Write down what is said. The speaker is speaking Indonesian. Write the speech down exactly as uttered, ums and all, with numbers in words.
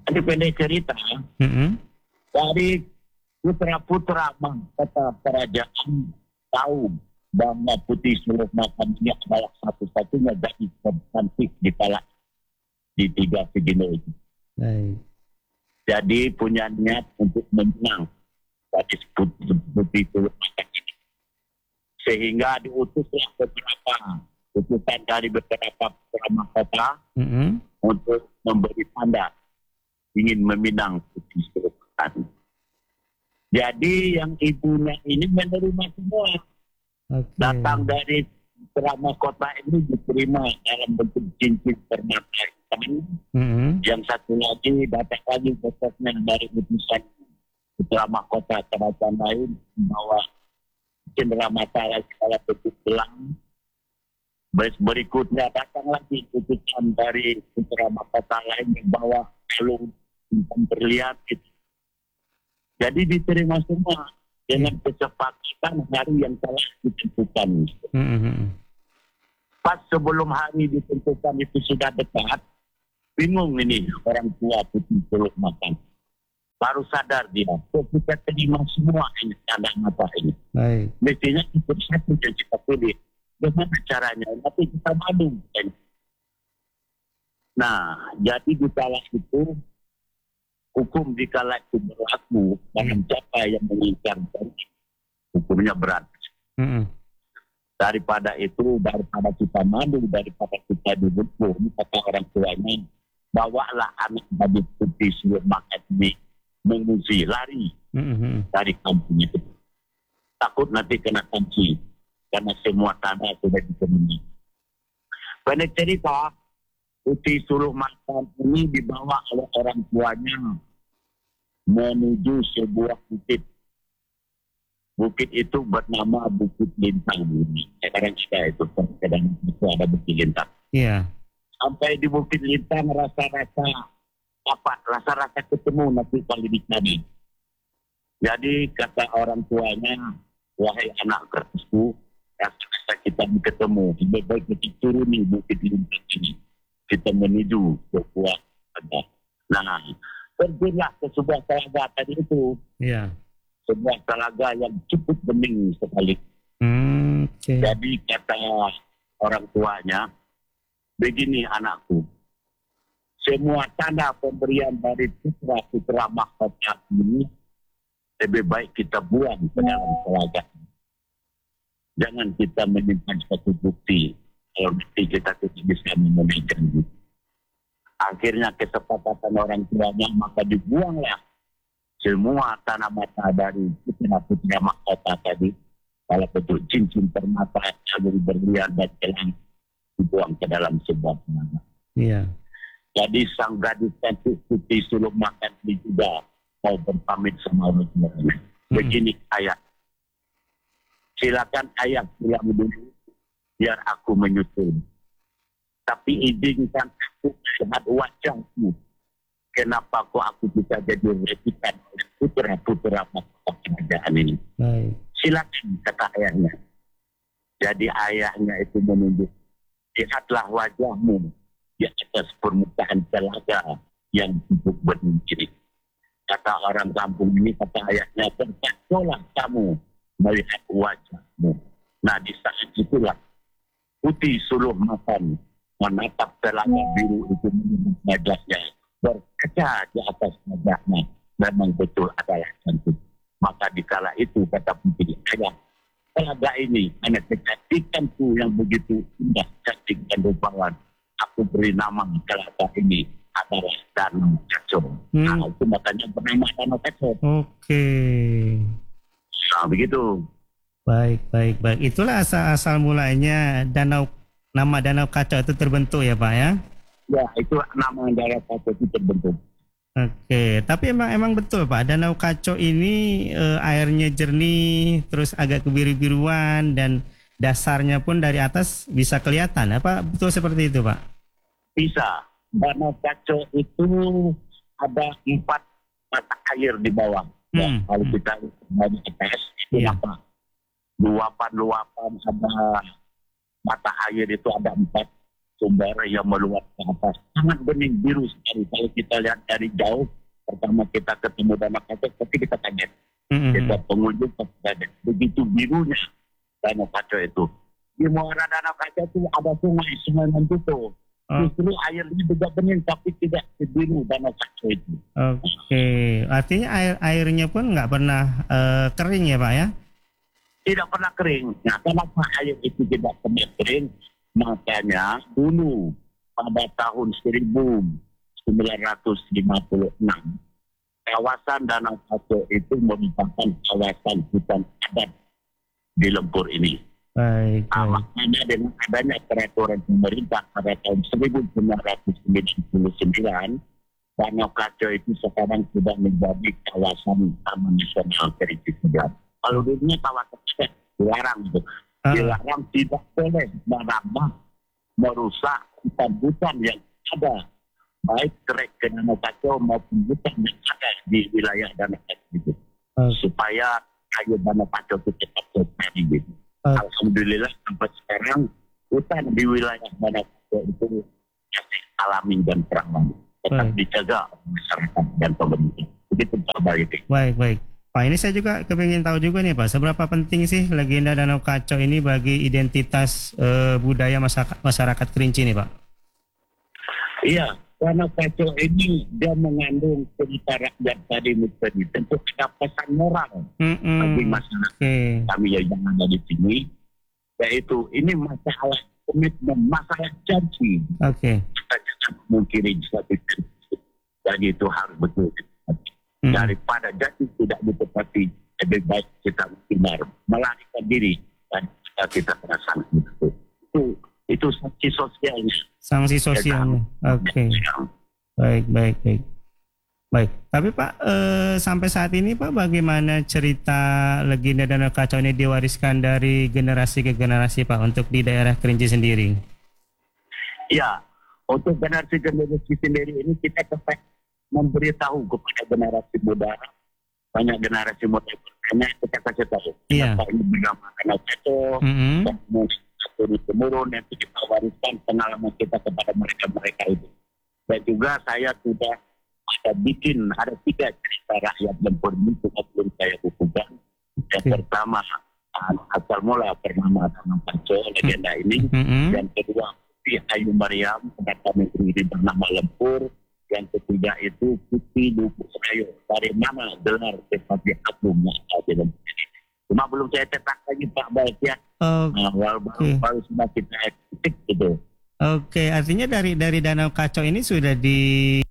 Ini pendek cerita, Mm-mm. dari putra-putra mahkota kerajaan tahu bahwa Putih Suluk Makan ini adalah satu-satunya gadis cantik di kala di tiga Sigino itu. Baik. Jadi punya niat untuk menang gadis Putih, Putih Suluk Makan ini. Sehingga diutuslah beberapa utusan dari beberapa putra mahkota Mm-mm. untuk memberi tanda ingin meminang Putih Suluk Makan. Jadi yang ibunya ini menerima semua. Oke. Datang dari selama kota ini diterima dalam bentuk cincin permata hitam. Mm-mm. Yang satu lagi datang lagi besoknya dari utusan putra mahkota kerajaan lain membawa cendera mata lagi kalau bentuk gelang. Berikutnya datang lagi utusan dari putra mahkota lain membawa kalung hitam berlian gitu. Jadi diterima semua dengan kesepakatan hari yang telah ditentukan. Mm-mm. Pas sebelum hari ditentukan itu sudah dekat, bingung ini orang tua Putih Suluk Makan. Baru sadar dia, kok kita terima semua ini tanda mata ini. Baik. Mestinya itu satu yang kita pilih. Bagaimana caranya? Tapi kita malu. Nah, jadi di kala itu, hukum di kala itu berlaku dengan siapa yang mengincarkan hukumnya berat. Mm-mm. Daripada itu, daripada kita malu, daripada kita dihukum, kata orang tuanya, bawalah anak gadis Putih Suluk Makan ini mengungsi, lari Mm-mm. dari kampung itu. Takut nanti kena sanksi, karena semua tanah sudah dipenuhi. Pendek cerita, Putih Suluk Makan ini dibawa oleh orang tuanya menuju sebuah bukit. Bukit itu bernama Bukit Lintang. Sekarang sudah itu, kadang itu ada Bukit Lintang. Iya. Sampai di Bukit Lintang rasa-rasa apa? Rasa-rasa ketemu nanti kalau di sana. Jadi kata orang tuanya, wahai anak kerasku, rasa-rasa kita ketemu. Lebih baik kita turun di Bukit Lintang ini. Kita menuju ke buah ada. Nah, pergilah ke sebuah telaga tadi itu. Iya. Sebuah telaga yang cukup bening sekali. Hmm, oke. Jadi kata orang tuanya, begini anakku, semua tanda pemberian dari putra-putra mahkota ini lebih baik kita buang ke dalam telaga. Jangan kita menyimpan satu bukti kalau nanti kita tidak bisa memegang itu. Akhirnya kesepakatan orang tuanya, maka dibuanglah semua tanah mata dari putra-putra mahkota tadi, kalau bentuk cincin permata yang berlian dan gelang, dibuang ke dalam sebuah telaga. Iya. Jadi sang gadis cantik Putih Suluk Makan ini juga mau berpamit sama orang tuanya. Begini ayah, silakan ayah pulang dulu biar aku menyusul. Tapi izinkan aku melihat wajahmu. Kenapa kok aku bisa jadi rekitan oleh putra-putra mahkota kerajaan ini? Baik. Silakan, kata ayahnya. Jadi ayahnya itu menunjuk, lihatlah wajahmu di atas permukaan telaga yang cukup bening ini. Kata orang kampung ini, kata ayahnya, terpaksalah kamu melihat wajahmu. Nah, di saat itulah Putih Suluk Makan menatap telaga biru itu dengan wajahnya, berkaca di atas wajahnya, memang betul adalah cantik. Maka dikala itu kata Putih, ayah, telaga ini hanya kecantikanku yang begitu indah, cantik dan rupawan. Aku beri nama telaga ini adalah Danau Kaco. Hmm. Nah, itu makanya bernama Danau Kaco. Oke. Nah, begitu. Baik, baik, baik. Itulah asal-asal mulanya danau, nama Danau Kaco itu terbentuk ya Pak ya? Ya, itu nama Danau Kaco itu terbentuk. Oke, tapi emang emang betul Pak, Danau Kaco ini eh, airnya jernih, terus agak kebiru-biruan dan dasarnya pun dari atas bisa kelihatan. Apa betul seperti itu Pak? Bisa. Danau Kaco itu ada empat mata air di bawah. Ya, Hmm. kalau kita dari atas itu Iya. apa? Luapan-luapan ada mata air itu ada empat. sumber yang meluap ke atas. Sangat bening biru sekali. Kalau kita lihat dari jauh, pertama kita ketemu Danau Kaco, tapi kita kaget. Mm-hmm. Kita pengunjung pasti kaget. Begitu birunya Danau Kaco itu. Di muara Danau Kaco itu ada sungai, sungai Mantuto. Oh. Justru airnya juga bening, tapi tidak sebiru Danau Kaco itu. Oke, artinya air airnya pun nggak pernah eh, kering ya Pak ya? Tidak pernah kering. Nah, kenapa air itu tidak pernah kering? Makanya dulu pada tahun seribu sembilan ratus lima puluh enam, kawasan Danau Kaco itu merupakan kawasan hutan adat di Lempur ini. Baik, Nah, baik. makanya dengan adanya peraturan pemerintah pada tahun seribu sembilan ratus sembilan puluh sembilan, Danau Kaco itu sekarang sudah menjadi kawasan Taman Nasional Kerinci Segar. Kalau dulunya kawasan adat dilarang itu, Ah. dilarang tidak boleh menambah, merusak hutan-hutan yang ada, baik trek ke Danau Kaco maupun hutan yang ada di wilayah Danau Kaco itu, Oh. supaya kayu Danau Kaco itu tetap terjadi gitu. Oh. Alhamdulillah sampai sekarang hutan di wilayah Danau Kaco itu masih alami dan perawan, tetap Baik. dijaga oleh masyarakat dan pemerintah. Begitu Pak Baik. Baik, baik. Pak, ini saya juga kepingin tahu juga nih Pak, seberapa penting sih legenda Danau Kaco ini bagi identitas eh, budaya masyarakat, masyarakat Kerinci nih Pak? Iya, Danau Kaco ini dia mengandung cerita rakyat tadi tadi, tentu ada pesan moral Mm-mm. bagi masyarakat Oke, kami yang ada di sini, yaitu ini masalah komitmen, masalah janji. oke. Kita jangan memungkiri suatu janji, dan itu harus betul. Mm. Daripada janji tidak ditepati, lebih baik kita benar melarikan diri dan kita kita kena sanksi itu. Itu itu sanksi sosialnya. Sanksi sosialnya. Oke. Baik, baik, baik. Baik, tapi Pak, eh, sampai saat ini Pak, bagaimana cerita legenda Danau Kaco ini diwariskan dari generasi ke generasi Pak untuk di daerah Kerinci sendiri? Ya, untuk generasi-generasi sendiri ini kita tetap memberitahu kepada generasi muda, banyak generasi muda bertanya, kita kasih tahu. Iya. Kenapa ini bernama Danau Kaco, Mm-mm. dan turun temurun nanti kita wariskan pengalaman kita kepada mereka-mereka itu. Dan juga saya sudah ada bikin, ada tiga cerita rakyat Lempur ini belum saya bukukan. Yang Oke. pertama, asal mula bernama Danau Kaco, legenda ini. Mm-mm. Yang kedua, Putri Ayu Mariam, pendata negeri bernama Lempur. Yang ketiga itu Putri Lubu Rayo, dari mana gelar Bupati Agung yang ada di Lempur ini. Cuma belum saya cetak lagi Pak Baik ya. Oh, Nah, baru, Oke. baru sudah kita eksekutif gitu. Oke, artinya dari dari Danau Kaco ini sudah di